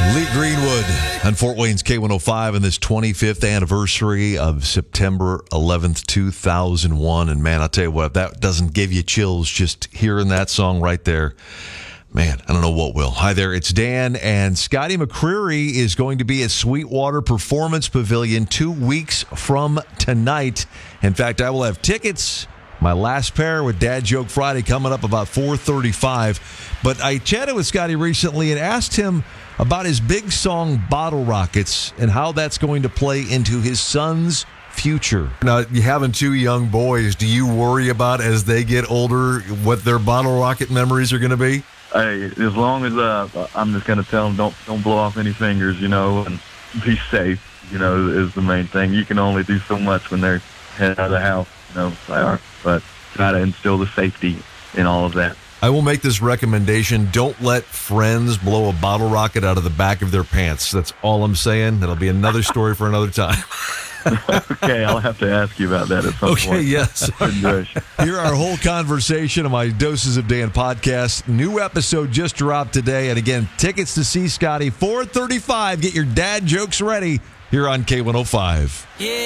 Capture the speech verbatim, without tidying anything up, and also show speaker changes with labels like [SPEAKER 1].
[SPEAKER 1] Lee Greenwood on Fort Wayne's K one oh five in this twenty-fifth anniversary of September eleventh, two thousand one. And man, I'll tell you what, if that doesn't give you chills just hearing that song right there, man, I don't know what will. Hi there, it's Dan, and Scotty McCreery is going to be at Sweetwater Performance Pavilion two weeks from tonight. In fact, I will have tickets, my last pair with Dad Joke Friday, coming up about four thirty-five. But I chatted with Scotty recently and asked him about his big song, Bottle Rockets, and how that's going to play into his son's future. Now, you having two young boys, do you worry about, as they get older, what their Bottle Rocket memories are going to be?
[SPEAKER 2] Hey, as long as uh, I'm just going to tell them don't don't blow off any fingers, you know, and be safe, you know, is the main thing. You can only do so much when they're heading out of the house, you know, but try to instill the safety in all of that.
[SPEAKER 1] I will make this recommendation. Don't let friends blow a bottle rocket out of the back of their pants. That's all I'm saying. That'll be another story for another time.
[SPEAKER 2] Okay, I'll have to ask you about that at some
[SPEAKER 1] okay,
[SPEAKER 2] point.
[SPEAKER 1] Okay, yes. Hear our whole conversation on my Doses of Dan podcast. New episode just dropped today. And again, tickets to see Scotty, four thirty-five. Get your dad jokes ready here on K one oh five. Yeah.